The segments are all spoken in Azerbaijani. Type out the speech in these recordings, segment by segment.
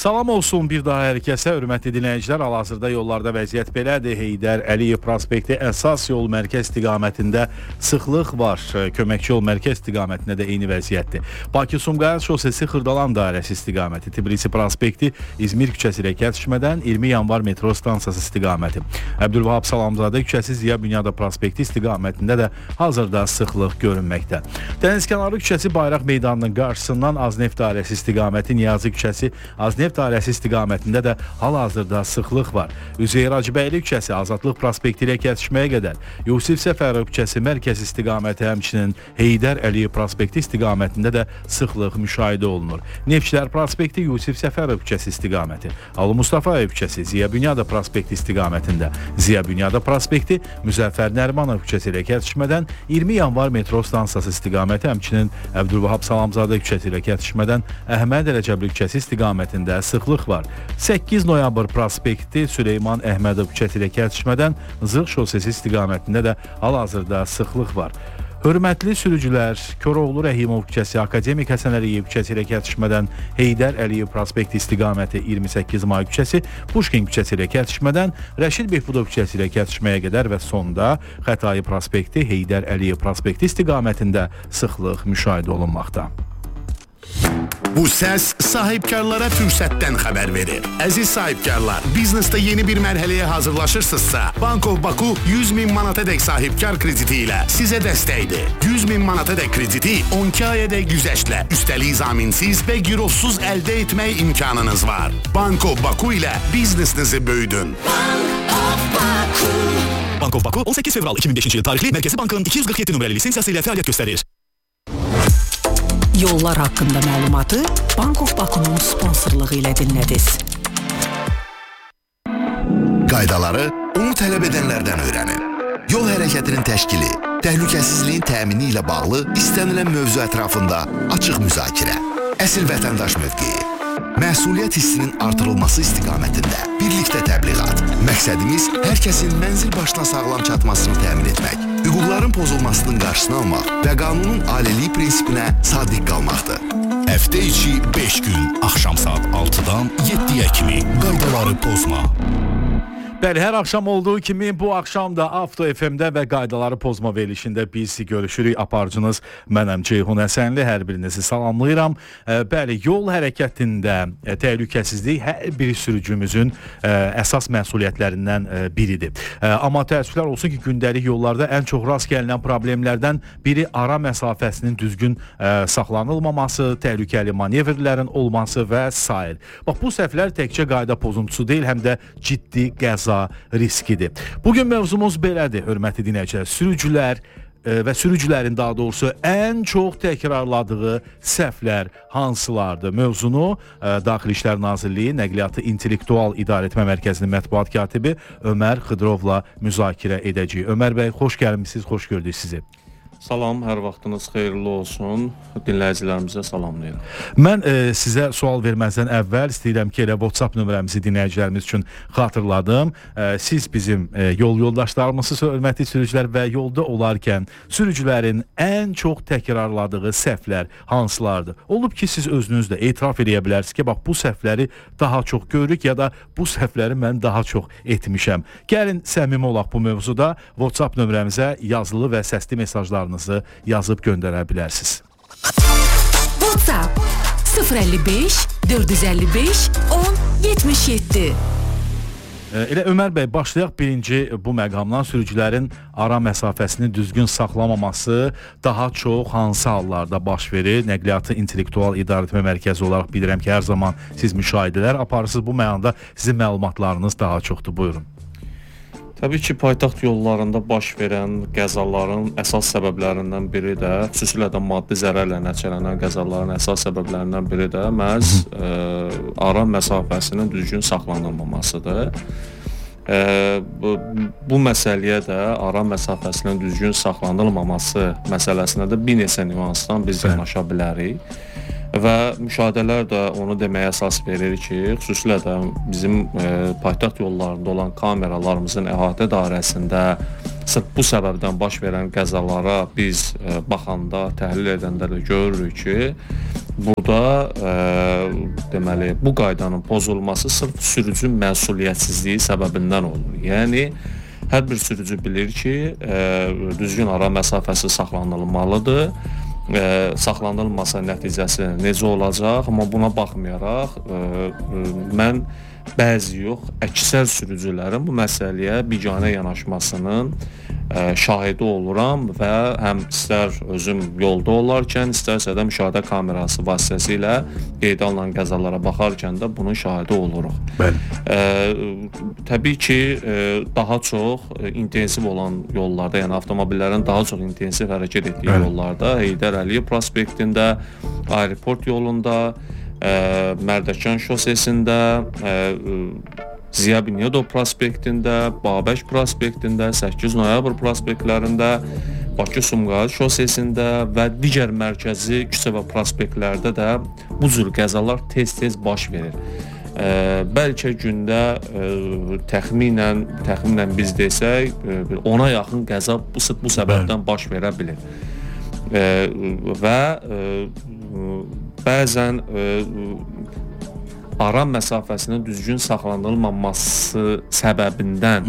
Salam olsun bir daha hər kəsə, hörmətli dinləyicilər. Hal-hazırda yollarda vəziyyət belədir. Heydər Əliyev prospekti əsas yol mərkəz istiqamətində sıxlıq var. Köməkçi yol mərkəz istiqamətində də eyni vəziyyətdir. Bakı-Sumqayıt şosesi Xırdalan dairəsi istiqaməti, Tbilisi prospekti İzmir küçəsi ilə kəsişmədən 20 yanvar metro stansiyası istiqaməti, Əbdülvahab Salamzadə küçəsi Ziya Bünyada prospekti istiqamətində də hazırda sıxlıq görünməkdə. Dənizkənarı küçəsi Bayraq meydanının qarşısından Azneft dairəsi istiqaməti, Niyazi küçəsi Azneft dairəsi istiqamətində də hal-hazırda sıxlıq var. Üzeyir Hacıbəyli küçəsi Azadlıq prospekti ilə kəsişməyə qədər, Yusif Səfərov küçəsi mərkəz istiqaməti, həmçinin Heydər Əliyev prospekti istiqamətində də sıxlıq müşahidə olunur. Neftçilər prospekti Yusif Səfərov küçəsi istiqaməti, Ali Mustafayev küçəsi Ziya Bünyada prospekti istiqamətində, Ziya Bünyada prospekti Müzəffər Nərimanov küçəsi ilə kəsişmədən 20 yanvar metro stansiyası istiqaməti, həmçinin Əbdülvahab Salamzadə küçəsi ilə kəsişmədən Əhməd Rəcəbli küçəsi istiqamətində sıxlıq var. 8 noyabr prospekti Süleyman Əhmədov küçəsi ilə kəsişmədən Zırx şosesi istiqamətində də hal-hazırda sıxlıq var. Hörmətli sürücülər, Koroğlu Rəhimov küçəsi, Akademik Həsən Əliyev küçəsi ilə kəsişmədən Heydər Əliyev prospekti istiqaməti 28 may küçəsi, Puşkin küçəsi ilə kəsişmədən Rəşid Behbudov küçəsi ilə kəsişməyə qədər və sonda Xətai prospekti, Heydər Əliyev prospekti istiqamətində sıxlıq müşahidə olunmaqda. Bu səs sahibkarlara fürsətdən xəbər verir. Əziz sahibkarlar, biznesdə yeni bir mərhələyə hazırlaşırsınızsa, Bank of Baku 100.000 manatadək sahibkar krediti ilə sizə dəstəkdir. 100.000 manatadək krediti 12 ayədək güzəştlə, üstəlik zaminsiz və girozsuz əldə etmək imkanınız var. Bank of Baku ilə biznesinizi böyüdün. Bank of Baku. Bank of Baku 18 fevral 2005 il tarixli Mərkəzi Bankın 247 nömrəli lisensiyası ilə fəaliyyət göstərir. Yollar haqqında məlumatı Bank of Baku'nun sponsorluğu ilə dinlədiniz. Qaydaları onu tələb edənlərdən öyrənin. Yol hərəkətinin təşkili, təhlükəsizliyin təmini ilə bağlı istənilən mövzu ətrafında açıq müzakirə. Əsil vətəndaş mövqeyi. Məsuliyyət hissinin artırılması istiqamətində birlikdə təbliğat. Məqsədimiz hər kəsin mənzil başına sağlam çatmasını təmin etmək, hüquqların pozulmasının qarşısını almaq və qanunun aliliyi prinsipinə sadiq qalmaqdır. Həftə içi 5 gün, axşam saat 6-dan 7-yə kimi qaydaları pozma. Bəli, hər axşam olduğu kimi bu axşam da Avto FM-də və qaydaları pozma verilişində biz görüşürük. Aparıcınız mənəm Ceyhun Həsənli, hər birinizi salamlayıram. Bəli, yol hərəkətində təhlükəsizlik hər bir sürücümüzün əsas məsuliyyətlərindən biridir. Amma təəssüflər olsun ki, gündəlik yollarda ən çox rast gəlinən problemlərdən biri ara məsafəsinin düzgün saxlanılmaması, təhlükəli manevrlərin olması və s. Bax, bu səhvlər təkcə qayda pozuntusu deyil, həm də ciddi qəza riskidir. Bugün mövzumuz belədir, hörmətli dinləyicilər. Sürücülər və sürücülərin daha doğrusu ən çox təkrarladığı səhvlər hansılardır? Mövzunu Daxili İşlər Nazirliyi Nəqliyyatı İntellektual İdarəetmə Mərkəzinin mətbuat katibi Ömər Xıdırovla müzakirə edəcəyik. Ömər bəy, xoş gəlmisiniz, xoş gördük sizi. Salam, hər vaxtınız xeyirli olsun. Dinləyicilərimizə salamlayıram. Mən sizə sual verməzdən əvvəl istəyirəm ki, elə WhatsApp nömrəmizi dinləyicilərimiz üçün xatırladım. Siz bizim yol yoldaşlarımızsınız, hörmətli sürücülər, və yolda olarkən sürücülərin ən çox təkrarladığı səhvlər hansılardır? Olub ki, siz özünüz də etiraf edə bilərsiniz ki, bax, bu səhvləri daha çox görürük ya da bu səhvləri mən daha çox etmişəm. Gəlin səmimi olaq bu mövzuda. WhatsApp nömrəmizə yazılı və səsli mesajlarınızı yazıb göndərə bilərsiniz. WhatsApp 055 455 1077. Elə Ömər bəy, başlayaq birinci bu məqamdan. Sürücülərin ara məsafəsini düzgün saxlamaması daha çox hansı hallarda baş verir? Nəqliyyatı İntellektual İdarəetmə Mərkəzi olaraq bilirəm ki, hər zaman siz müşahidələr aparırsınız. Bu mənada sizin məlumatlarınız daha çoxdur. Buyurun. Təbii ki, paytaxt yollarında baş verən qəzaların əsas səbəblərindən biri də, xüsusilə də maddi zərərlə nəticələnən qəzaların əsas səbəblərindən biri də məhz ara məsafəsinin düzgün saxlanılmamasıdır. Bu məsələyə də ara məsafəsinin düzgün saxlanılmaması məsələsinə də bir neçə nüansdan biz yanaşa bilərik. Və müşahidələr də onu deməyə əsas verir ki, xüsusilə də bizim paytaxt yollarında olan kameralarımızın əhatə dairəsində sırf bu səbəbdən baş verən qəzalara biz baxanda, təhlil edəndə də görürük ki, burada deməli bu qaydanın pozulması sırf sürücü məsuliyyətsizliyi səbəbindən olur. Yəni hər bir sürücü bilir ki, düzgün ara məsafəsi saxlanılmalıdır. Saxlanılmasa nəticəsi necə olacaq, amma buna baxmayaraq mən bəzi yox, əksər sürücülərin bu məsələyə biganə yanaşmasının şahidi oluram və həm istər özüm yolda olarkən, istərsə də müşahidə kamerası vasitəsilə qeydə alınan qəzalara baxarkən də bunun şahidi oluruq. Təbii ki, daha çox intensiv olan yollarda, yəni avtomobillərin daha çox intensiv hərəkət etdiyi yollarda, Heydər Əliyev prospektində, aeroport yolunda, Mərdəkan şosesində, Ziya Bünyadov prospektində, Babək prospektində, 8 noyabr prospektlərində, Bakı-Sumqayıt şosesində və digər mərkəzi küçə və prospektlərdə də bu cür qəzalar tez-tez baş verir. Bəlkə gündə təxminən biz desək 10-a yaxın qəza bu səbəbdən baş verə bilir. Və bəzən ara məsafəsinin düzgün saxlanılmaması səbəbindən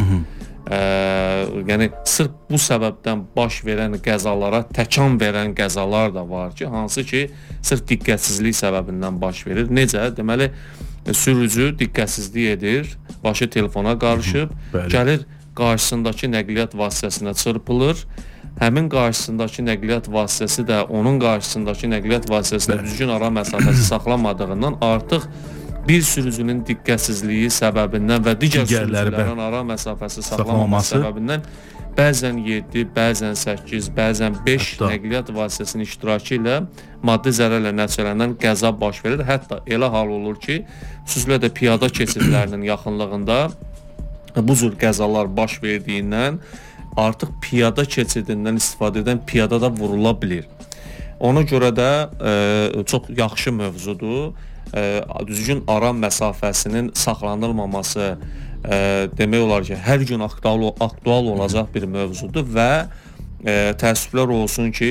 yəni sırf bu səbəbdən baş verən qəzalara təkan verən qəzalar da var ki, hansı ki sırf diqqətsizlik səbəbindən baş verir. Necə? Deməli sürücü diqqətsizlik edir, başı telefona qarışıb, gəlir qarşısındakı nəqliyyat vasitəsinə çırpılır. Həmin qarşısındakı nəqliyyat vasitəsi də onun qarşısındakı nəqliyyat vasitəsində düzgün ara məsafəsi saxlamadığından artıq bir sürücünün diqqətsizliyi səbəbindən və digər sürücülərin ara məsafəsi saxlamaması səbəbindən bəzən 7, bəzən 8, bəzən 5 nəqliyyat vasitəsinin iştirakı ilə maddi zərərlə nəticələnən qəza baş verir. Hətta elə hal olur ki, xüsusilə də piyada keçidlərinin yaxınlığında bu cür qəzalar baş verdiyindən artıq piyada keçidindən istifadə edən piyada da vurula bilir. Ona görə də çox yaxşı mövzudur. Düzgün ara məsafəsinin saxlanılmaması demək olar ki, hər gün aktual olacaq bir mövzudur və təəssüflər olsun ki,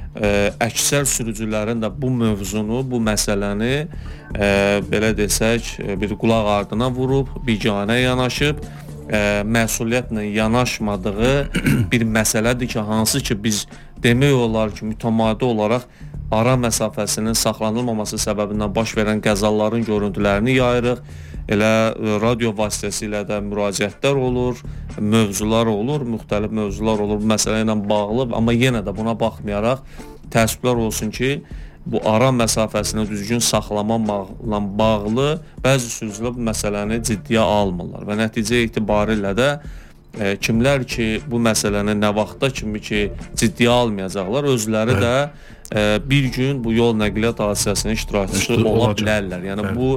əksər sürücülərin də bu mövzunu, bu məsələni belə desək, bir qulaq ardına vurub, biganə yanaşıb, məsuliyyətlə yanaşmadığı bir məsələdir ki, hansı ki biz demək olar ki, mütəmadi olaraq ara məsafəsinin saxlanılmaması səbəbindən baş verən qəzaların görüntülərini yayırıq. Elə radio vasitəsilə də müraciətlər olur, mövzular olur, müxtəlif mövzular olur bu məsələ ilə bağlı, amma yenə də buna baxmayaraq təəssüflər olsun ki, bu ara məsafəsini düzgün saxlamaqla bağlı bəzi sürücülər bu məsələni ciddiyə almırlar və nəticə etibarilə də kimlər ki bu məsələni nə vaxta kimi ki ciddiyə almayacaqlar, özləri də bir gün bu yol nəqliyyat hadisəsinin iştirakçısı ola bilərlər. Yəni bu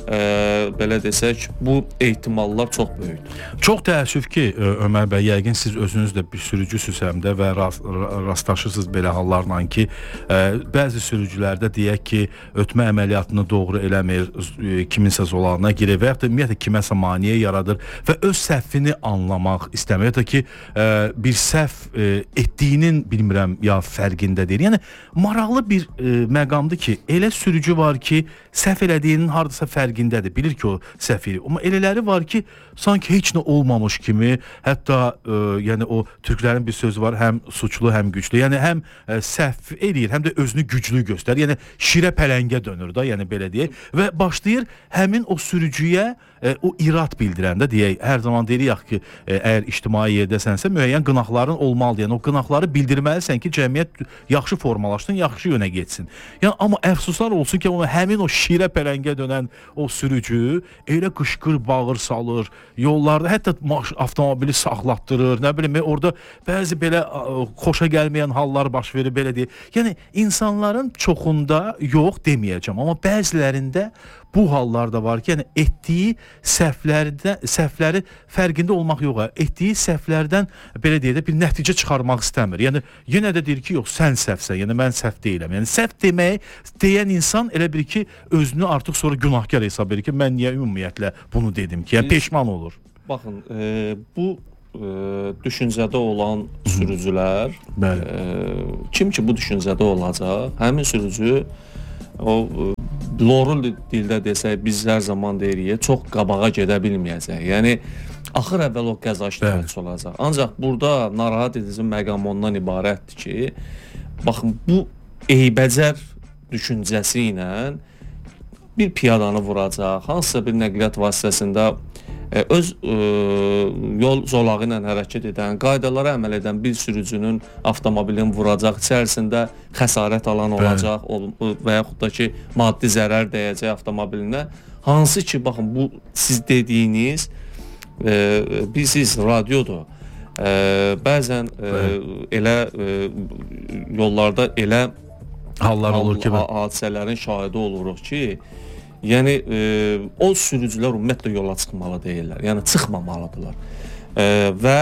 belə desək, bu ehtimallar çox böyükdür. Çox təəssüf ki, Ömər bəy, yəqin siz özünüz də bir sürücüsüz həm də və rastlaşırsınız belə hallarla ki, bəzi sürücülərdə deyək ki, ötmə əməliyyatını doğru eləmir, kiminsə zolağına girir və yaxud da ümumiyyətlə kiməsə maneə yaradır və öz səhvini anlamaq istəmir. Ya da ki, bir səhv etdiyinin, bilmirəm, ya fərqində deyil. Yəni, maraqlı bir məqamdır ki, elə sürücü var ki, səhv elədiyinin hardasa fərqindədir, bilir ki o səhv edir. Amma elələri var ki, sanki heç nə olmamış kimi, hətta yəni o türklərin bir sözü var, həm suçlu, həm güclü. Yəni həm səhv eləyir, həm də özünü güclü göstərir. Yəni şirə pələngə dönür da, yəni belə deyək. Və başlayır həmin o sürücüyə o irad bildirəndə deyək, hər zaman deyirik ki, əgər ictimai yerdəsənsə müəyyən qınaqların olmalıdır. Yəni o qınaqları bildirməlisən ki, cəmiyyət yaxşı formalaşsın, yaxşı yönə getsin. Yəni amma əfsuslar olsun ki, həmin o şirə pələngə dönən o sürücü elə qışqır, bağır salır, yollarda hətta avtomobili saxlatdırır, nə bilim, orada bəzi belə xoşa gəlməyən hallar baş verir, belə deyək. Yəni insanların çoxunda yox deməyəcəm, amma bəzilərində bu hallar da var ki, yəni etdiyi səhvləri fərqində olmaq yox, etdiyi səhvlərdən belə deyək də bir nəticə çıxarmaq istəmir. Yəni yenə də deyir ki, yox, sən səhvsən, yəni mən səhv deyiləm. Yəni səhv deyən insan elə bir ki, özünü artıq sonra günahkar hesab edir ki, mən niyə ümumiyyətlə bunu dedim ki, yəni peşman olur. Baxın, bu düşüncədə olan sürücülər, kim ki bu düşüncədə olacaq, həmin sürücü o lorul dildə desək, biz hər zaman deyirik, çox qabağa gedə bilməyəcək. Yəni axır əvvəl o qəza iştirakçısı olacaq. Ancaq burada narahat edici məqam ondan ibarətdir ki, baxın, bu eybəcər düşüncəsi ilə bir piyadanı vuracaq, hansısa bir nəqliyyat vasitəsində öz yol zolağı ilə hərəkət edən, qaydalara əməl edən bir sürücünün avtomobilini vuracaq, içərisində xəsarət alan olacaq və yaxud da ki, maddi zərər dəyəcək avtomobilinə. Hansı ki, baxın, bu siz dediyiniz, siz radiodur. Bəzən elə yollarda elə hallar olur ki, hadisələrin şahidi oluruq ki, yəni o sürücülər ümumiyyətlə yola çıxmalı deyirlər. Yəni çıxmamalıdırlar. Və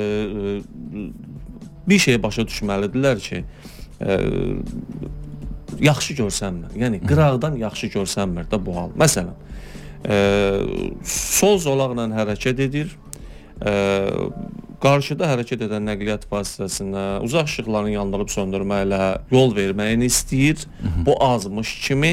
bir şey başa düşməlidirlər ki, yaxşı görsənmir. Yəni qıraqdan yaxşı görsənmir də bu hal. Məsələn, sol zolaqla hərəkət edir. Qarşıda hərəkət edən nəqliyyat vasitəsinə uzaq işıqların yandırıb söndürməklə yol verməyini istəyir. Bu azmış kimi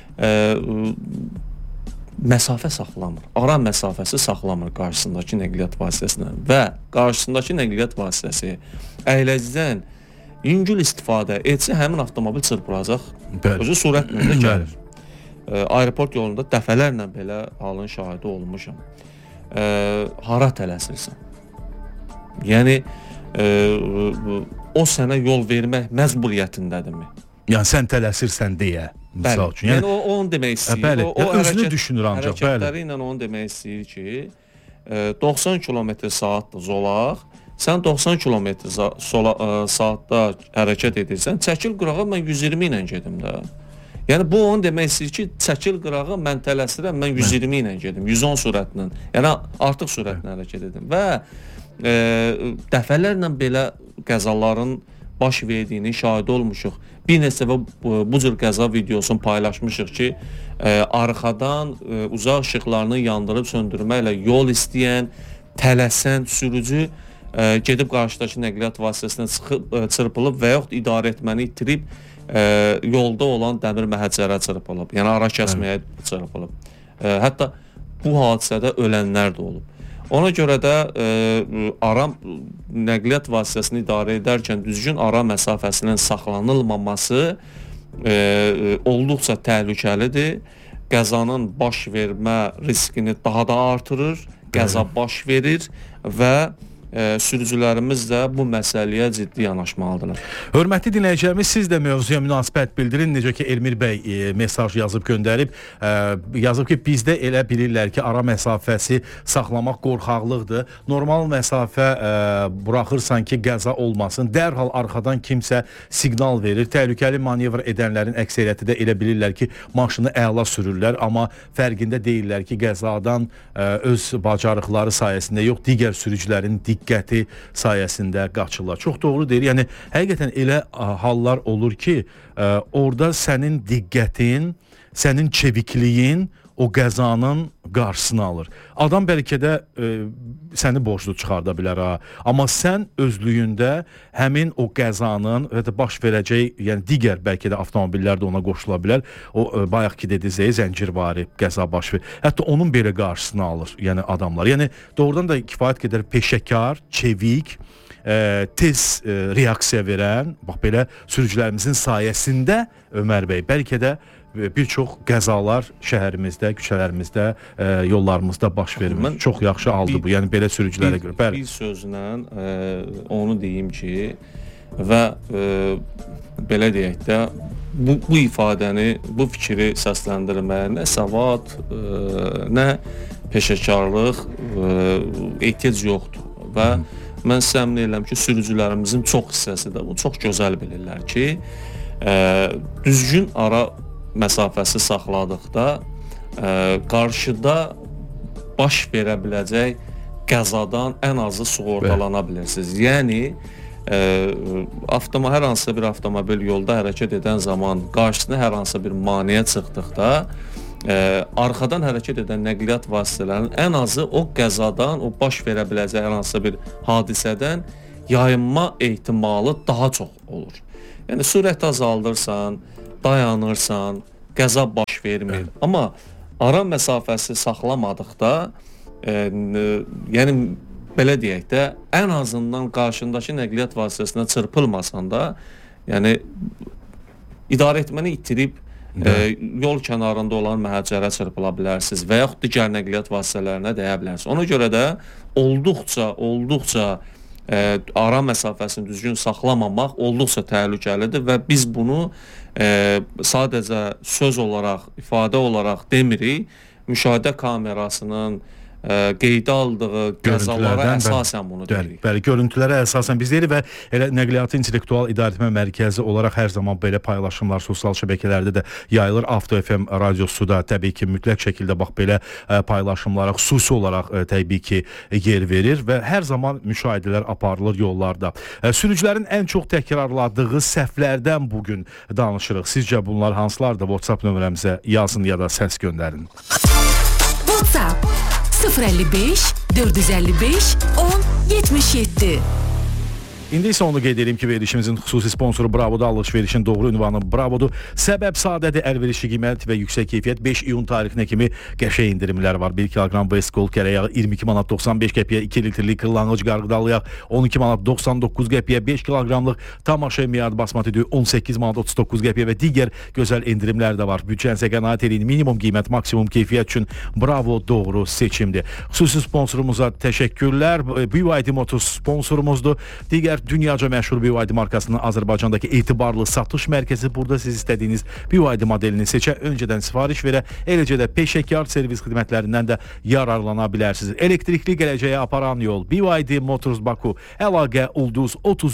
məsafə saxlamır. Ara məsafəsi saxlamır qarşısındakı nəqliyyat vasitəsinə və qarşısındakı nəqliyyat vasitəsi əyləcdən yüngül istifadə etsə, həmin avtomobil çırpılacaq. Özü sürətlə də gəlir. Aeroport yolunda dəfələrlə belə halın şahidi olmuşam. Hara tələsirsən? Yəni o sənə yol vermək məcburiyyətindədirmi? Yəni sən tələsirsən deyə. Misal üçün. Yəni o onu demək istəyir. Bəli, o özünü düşünür ancaq. Hərəkətləri ilə onu demək istəyir ki, 90 km/saatdır zolaq. Sən 90 km/saatda hərəkət edirsən, çəkil qırağa mən 120 ilə gedim də. Yəni bu onu demək istəyir ki, çəkil qırağa mən tələsirəm, mən 120 ilə gedim, 110 sürətlə. Yəni artıq sürətlə hərəkət edim və dəfələrlə belə qəzaların baş verdiyini şahid olmuşuq. Bir neçə bu cür qəza videosunu paylaşmışıq ki, arxadan uzaq işıqlarını yandırıb söndürməklə yol istəyən, tələsən sürücü gedib qarşıdakı nəqliyyat vasitəsinə çırpılıb və yaxud idarə etməni itirib yolda olan dəmir məhəccərə çırpılıb. Yəni ara kəsməyə çırpılıb. Hətta bu hadisədə ölənlər də olub. Ona görə də ara nəqliyyat vasitəsini idarə edərkən düzgün ara məsafəsinin saxlanılmaması olduqca təhlükəlidir. Qəzanın baş vermə riskini daha da artırır, qəza baş verir və sürücülərimiz də bu məsələyə ciddi yanaşmalıdırlar. Hörmətli dinləyicilərimiz, siz də mövzuya münasibət bildirin. Necə ki, Elmir bəy mesaj yazıb göndərib. Yazıb ki, bizdə elə bilirlər ki, ara məsafəsi saxlamaq qorxaqlıqdır. Normal məsafə buraxırsan ki, qəza olmasın. Dərhal arxadan kimsə siqnal verir. Təhlükəli manevr edənlərin əksəriyyəti də elə bilirlər ki, maşını əla sürürlər. Amma fərqində deyirlər ki, qəzadan öz bacarıqları sayəsində yox, digər sürücülərin diqqəti sayəsində qaçırlar. Çox doğru deyir. Yəni, həqiqətən elə hallar olur ki, orada sənin diqqətin, sənin çevikliyin o qəzanın qarşısını alır. Adam bəlkə də səni borclu çıxarda bilər, amma sən özlüyündə həmin o qəzanın və də baş verəcək, yəni digər bəlkə də avtomobillər də ona qoşula bilər. O bayaq ki dediniz, zəncirvari qəza baş verir. Hətta onun belə qarşısını alır, yəni adamlar. Yəni doğrudan da kifayət qədər peşəkar, çevik, tez reaksiya verən, bax belə sürücülərimizin sayəsində Ömər bəy, bəlkə də bir çox qəzalar şəhərimizdə, küçələrimizdə, yollarımızda baş vermir. Çox yaxşı haldır bu, yəni belə sürücülərə görə. Bəli. Bir sözlə onu deyim ki, və belə deyək də, bu ifadəni, bu fikri səsləndirməyə nə savad, nə peşəkarlıq ehtiyac yoxdur. Və mən səmin edirəm ki, sürücülərimizin çox hissəsi də bunu çox gözəl bilirlər ki, düzgün ara məsafəsi saxladıqda qarşıda baş verə biləcək qəzadan ən azı sığortalana bilirsiniz. Yəni hər hansısa bir avtomobil yolda hərəkət edən zaman qarşısına hər hansısa bir maneə çıxdıqda arxadan hərəkət edən nəqliyyat vasitələrinin ən azı o qəzadan, o baş verə biləcək hər hansısa bir hadisədən yayınma ehtimalı daha çox olur. Yəni sürət azaldırsan, dayanırsan, qəza baş vermir. Evet. Amma ara məsafəsi saxlamadıqda, yəni belə deyək də, ən azından qarşındakı nəqliyyat vasitəsinə çırpılmasan da, yəni idarə etməni itirib yol kənarında olan məhəccərə çırpıla bilərsiniz və yaxud digər nəqliyyat vasitələrinə dəyə bilərsiniz. Ona görə də olduqca ara məsafəsini düzgün saxlamamaq olduqca təhlükəlidir və biz bunu sadəcə söz olaraq, ifadə olaraq demirik, müşahidə kamerasının qeydə aldığı qəzalara əsasən bunu deyirik. Bəli, görüntülərə əsasən biz deyirik və elə Nəqliyyatı İntellektual İdarəetmə Mərkəzi olaraq hər zaman belə paylaşımlar sosial şəbəkələrdə də yayılır. Avto FM radiosu da təbii ki, mütləq şəkildə bax belə paylaşımlara xüsusi olaraq təbii ki, yer verir və hər zaman müşahidələr aparılır yollarda. Sürücülərin ən çox təkrarladığı səhvlərdən bugün danışırıq. Sizcə bunlar hansılardır? WhatsApp nömrəmizə yazın ya da səs göndərin. WhatsApp 055 455 10 77. İndi isə onu qeyd edim ki, verilişimizin xüsusi sponsoru Bravo'da alış-verişin doğru ünvanı Bravo'dur. Səbəb sadədir, əlverişli qiymət və yüksək keyfiyyət. 5 iyun tarixinə kimi qəşəng indirimlər var. 1 kilogram Vestgold kərə yağı 22 manat 95 qəpiyə, 2 litrlik kırlangıc qarğıdalı yağ 12 manat 99 qəpiyə, 5 kiloqramlıq tamaşa miyad basmati düyü 18 manat 39 qəpiyə və digər gözəl indirimlər də var. Büdcənizə qənaət edin. Minimum qiymət, maksimum keyfiyyət üçün Bravo doğru seçimdir. Xüsusi sponsorumuza təşəkkürlər. BYD Motors sponsorumuzdur. Digər dünyaca məşhur BYD markasının Azərbaycandakı etibarlı satış mərkəzi. Burada siz istədiyiniz BYD modelini seçə, öncədən sifariş verə, eləcə də peşəkar servis xidmətlərindən də yararlana bilərsiniz. Elektrikli gələcəyə aparan yol BYD Motors Baku, əlaqə ulduz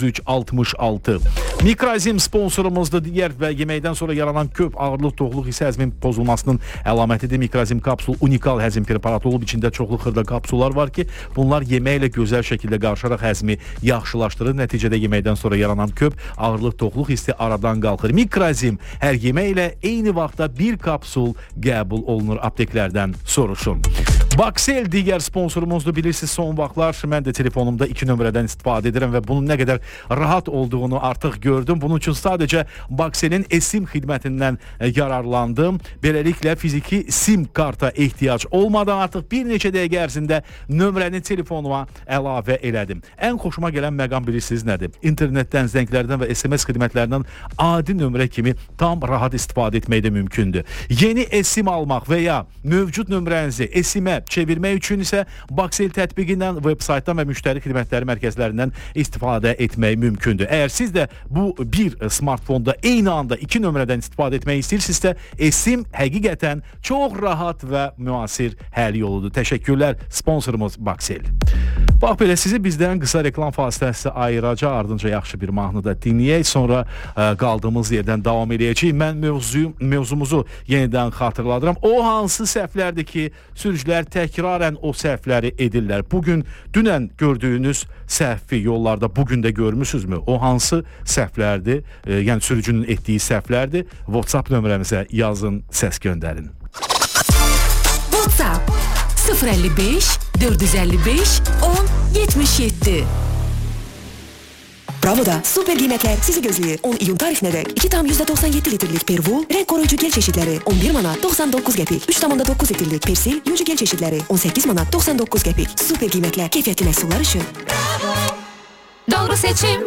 3366. Mikrazim sponsorumuzdur. Digər və yeməkdən sonra yaranan köp ağırlıq, toxluq hissə həzmin pozulmasının əlamətidir. Mikrazim kapsul unikal həzm preparatı olub, içində çoxlu xırda kapsullar var ki, bunlar yeməklə gözəl şəkildə qarışaraq həzmi yaxşılaşdırır. Nəticədə yeməkdən sonra yaranan köp, ağırlıq, toxluq hissi aradan qalxır. Mikrazim hər yeməklə eyni vaxtda bir kapsul qəbul olunur. Apteklərdən soruşun. Baksel digər sponsorumuzdur. Bilirsiniz, son vaxtlar mən də telefonumda 2 nömrədən istifadə edirəm və bunun nə qədər rahat olduğunu artıq gördüm. Bunun üçün sadəcə Bakselin eSIM xidmətindən yararlandım. Beləliklə fiziki SIM karta ehtiyac olmadan artıq bir neçə dəqiqə ərzində nömrəni telefonuma əlavə elədim. Ən xoşuma gələn məqam bilirsiniz nədir? İnternetdən, zənglərdən və SMS xidmətlərindən adi nömrə kimi tam rahat istifadə etmək də mümkündür. Yeni eSIM almaq və ya mövcud nömrənizi eSIM-ə çevirmək üçün isə Baksel tətbiqindən, veb-saytdan və müştəri xidmətləri mərkəzlərindən istifadə etmək mümkündür. Əgər siz də bu bir smartfonda eyni anda 2 nömrədən istifadə etmək istəyirsinizsə, eSIM həqiqətən çox rahat və müasir həll yoludur. Təşəkkürlər sponsorumuz Baksel. Bax belə, sizi bizdən qısa reklam fasiləsi ayıracaq, ardınca yaxşı bir mahnı da dinləyək, sonra qaldığımız yerdən davam edəcəyik. Mən mövzumuzu yenidən xatırladıram. O hansı səhvlərdir ki, sürücülər təkrarən o səhvləri edirlər? Bugün, dünən gördüyünüz səhvi yollarda bugün də görmüsünüzmü? O hansı səhvlərdir? Yəni sürücünün etdiyi səhvlərdir? WhatsApp nömrəmizə yazın, səs göndərin. WhatsApp 055 455 10 77. Bravo'da süper qiymətlər sizi gözləyir. 10 iyun tarixinədək 2,97 litrlik Pervul renk koruyucu gel çeşidləri 11 manat 99 qəpik, 3,9 litrlik Persil yucu gel çeşidləri 18 manat 99 qəpik. Süper qiymətlər keyfiyyətli məhsullar üçün. Doğru seçim.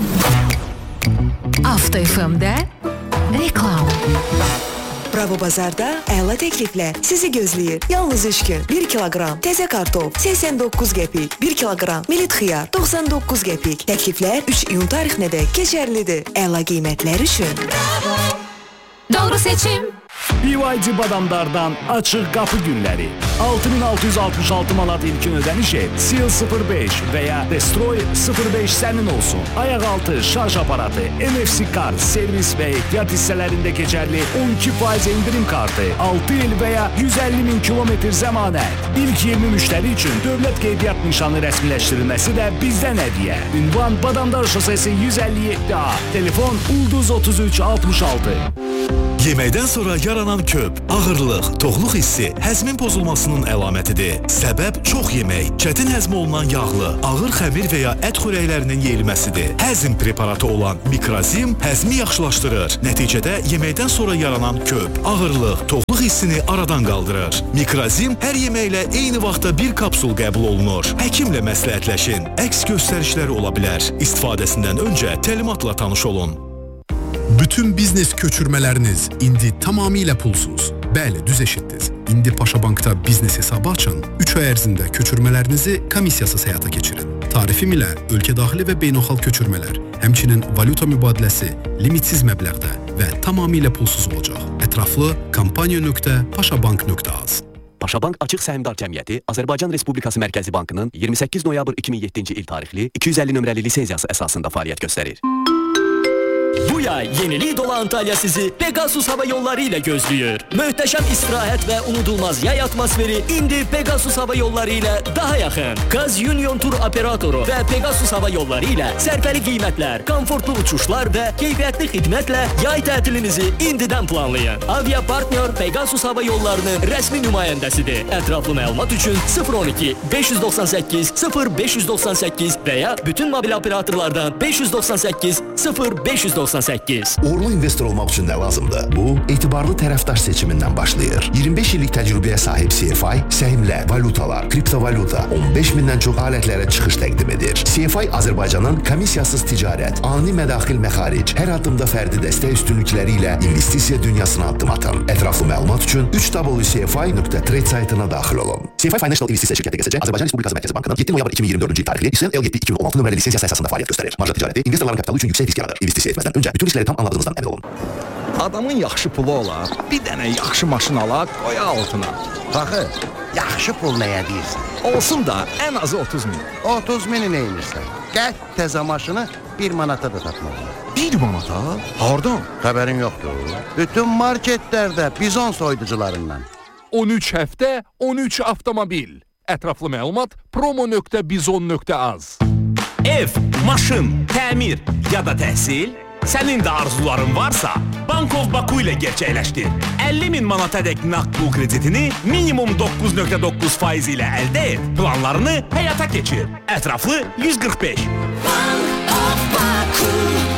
Avto FM'də reklam. Bravo Bazarda əla təkliflər sizi gözləyir. Yalnız 3 gün 1 kiloqram təzə kartof 89 qəpik, 1 kiloqram milit xiyar 99 qəpik. Təkliflər 3 iyun tarixinədək keçərlidir. Əla qiymətlər üçün. Doğru seçim. BYD Badamdar'dan açıq qapı günləri. 6666 manat ilkin ödəniş et. Seal 05 və ya Destroy 05 sənin olsun. Ayaq altı şarj aparatı, NFC kart, servis və ehtiyat hissələrində keçərli 12% indirim kartı, 6 il və ya 150 min kilometr zəmanət. İlk 20 müştəri üçün dövlət qeydiyyat nişanı rəsmiləşdirilməsi də bizdən hədiyyə. Ünvan Badamdar şosesi 157A. Telefon Ulduz 3366. Yeməkdən sonra yaranan köp, ağırlıq, toxluq hissi həzmin pozulmasının əlamətidir. Səbəb çox yemək, çətin həzm olunan yağlı, ağır xəmir və ya ət xörəklərinin yeyilməsidir. Həzm preparatı olan Mikrazim həzmi yaxşılaşdırır. Nəticədə yeməkdən sonra yaranan köp, ağırlıq, toxluq hissini aradan qaldırır. Mikrazim hər yeməklə eyni vaxtda bir kapsul qəbul olunur. Həkimlə məsləhətləşin. Əks göstərişləri ola bilər. İstifadəsindən öncə təlimatla tanış olun. Bütün biznes köçürmələriniz indi tamamilə pulsuz. Bəli, düz eşitdiniz. İndi Paşa Bankda biznes hesabı açın. 3 ay ərzində köçürmələrinizi komissiyasız həyata keçirin. Tarifim ilə ölkə daxili və beynəlxalq köçürmələr, həmçinin valyuta mübadiləsi limitsiz məbləğdə və tamamilə pulsuz olacaq. Ətraflı kampaniya.paşabank.az. Paşabank Açıq Səhmdar Cəmiyyəti Azərbaycan Respublikası Mərkəzi Bankının 28 noyabr 2007-ci il tarixli 250 nömrəli lisenziyası əsasında fəaliyyət göstərir. Bu yay yenilik dolu Antalya sizi Pegasus Hava Yolları ile gözlüyor. Möhtəşəm istirahət və unudulmaz yay atmosferi indi Pegasus Hava Yolları ile daha yaxın. Kaz Union Tur operatoru və Pegasus Hava Yolları ile sərfəli qiymətlər, komfortlu uçuşlar və keyfiyyətli xidmətlə yay tətilinizi indidən planlayın. Avia partner Pegasus Hava Yollarının rəsmi nümayəndəsidir. Ətraflı məlumat üçün 012 598 0598 və ya bütün mobil operatorlardan 598 0598. Uğurlu investor olmaq üçün nə lazımdır? Bu, etibarlı tərəfdaş seçimindən başlayır. 25 illik təcrübəyə sahib CFI, səhmlər, valutalar, kriptovalyuta, 15 mindən çox alətlərə çıxış təqdim edir. CFI Azərbaycanın komissiyasız ticarət, ani mədaxil məxaric, hər addımda fərdi dəstək üstünlükləri ilə investisiya dünyasına addım atın. Ətraflı məlumat üçün 3wcfi.trade saytına daxil olun. CFI Financial İnvestisiya şirkəti QSC Azərbaycan Respublikası Mərkəzi Bankının 7 noyabr 2024-cü il tarixli İSL L7 2016 nömrəli lisenziyası əsasında fəaliyyət göstərir. Marja ticarəti investorların kapitalı üçün yüksək risk yaradır. İnvestisiya etməzdən öncə bütün riskləri tam anladığınızdan əmin olun. Adamın yaxşı pulu olar, bir dənə yaxşı maşın alar, qoya altına. Baxı, yaxşı pul nəyə deyirsən? Olsun da ən azı 30 min. 30 mini neymirsən? Gəl təzə maşını 1 manata da tapmalıyım. 1 manata? Hardan? Xəbərin yoxdur. Bütün marketlərdə bizon soyuducularından. 13 həftə, 13 avtomobil. Ətraflı məlumat promo.bizon.az. Ev, maşın, təmir ya da təhsil, sənin də arzuların varsa, Bankov Baku ilə gerçəkləşdir. 50 min manatadək nağd pul kreditini minimum 9.9% ilə əldə et. Planlarını həyata keçir. Ətraflı 145. Bankov Baku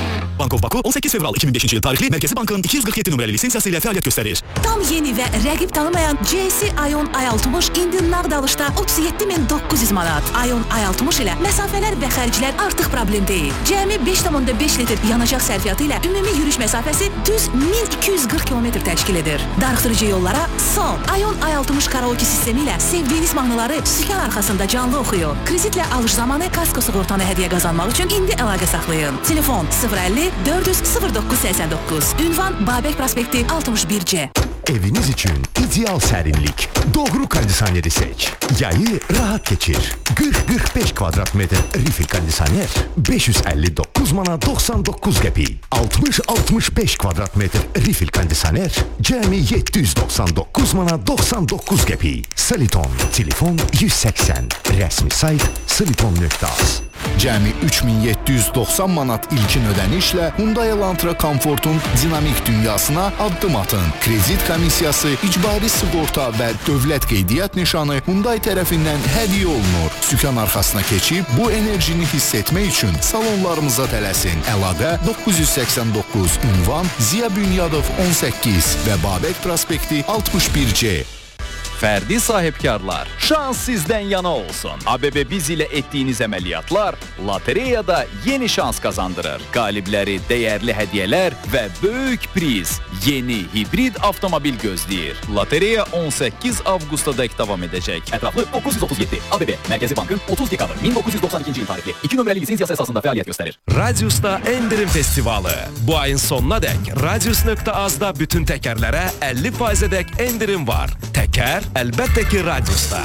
18 fevral 2005-ci il tarixli Mərkəzi Bankın 247 nömrəli lisenziyası ilə fəaliyyət göstərir. Tam yeni və rəqib tanımayan JC Ion i60 indi nağd alışda 37.900 manat. Ion i60 ilə məsafələr və xərclər artıq problem deyil. Cəmi 5,5 litr yanacaq sərfiyyatı ilə ümumi yürüyüş məsafəsi düz 1240 km təşkil edir. Darıxdırıcı yollara son. Ion i60 karaoke sistemi ilə sevdiyiniz mahnıları sükan arxasında canlı oxuyun. Kreditlə alış zamanı kasko sığortanı hədiyyə qazanmaq üçün indi əlaqə saxlayın. Telefon 050 400-0989. Ünvan Babək prospekti 61C. Eviniz için ideal serinlik. Doğru kondisyoneri seç. Yayı rahat geçir. 40-45 kvadratmetre refill kondisyoner 559 mana 99 qəpik. 60-65 kvadratmetre refill kondisyoner cəmi 799 mana 99 qəpik. Soliton telefon 180. Rəsmi sayt soliton.az. Cəmi 3790 manat ilkin ödənişlə Hyundai Elantra Comfort'un dinamik dünyasına addım atın. Kredit komissiyası, icbari sığorta və dövlət qeydiyyat nişanı Hyundai tərəfindən hədiyyə olunur. Sükan arxasına keçib bu enerjini hiss etmək üçün salonlarımıza tələsin. Əlaqə 989, ünvan Ziya Bünyadov 18 və Babək prospekti 61C. Fərdi sahibkarlar, şans sizdən yana olsun. ABB Biz ilə etdiyiniz əməliyyatlar lotereyada yeni şans qazandırır. Qalibləri dəyərli hədiyyələr və böyük priz. Yeni hibrid avtomobil gözləyir. Lotereya 18 avqustadək davam edəcək. Ətraflı 937. ABB Mərkəzi Bankın 30 dekabr 1992-ci il tarixli 2 nömrəli lisenziyası əsasında fəaliyyət göstərir. Radiusda endirim festivalı. Bu ayın sonuna dək Radius.az-da bütün təkərlərə 50%-dək endirim var. Təkər əlbəttə ki, Radiusda.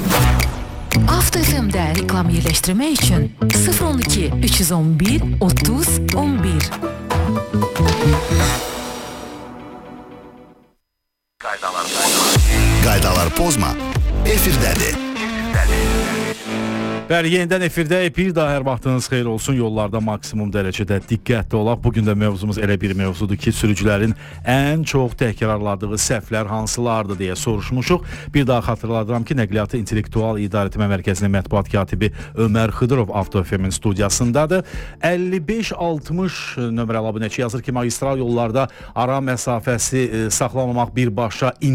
Avto FM-də reklam yerləşdirmək üçün 012 311 30 11. Qaydalar pozma. Efirdədir. Bəli, yenidən efirdəyik. Bir daha hər vaxtınız xeyir olsun. Yollarda maksimum dərəcədə diqqətli olaq. Bugün də mövzumuz elə bir mövzudur ki, sürücülərin ən çox təkrarladığı səhvlər hansılardır deyə soruşmuşuq. Bir daha xatırladıram ki, Nəqliyyatı İntellektual İdarəetmə Mərkəzinin mətbuat katibi Ömər Xıdırov Avto FM-in studiyasındadır. 55-60 nömrəli abunəçi yazır ki, magistral yollarda ara məsafəsi saxlamamaq birbaşa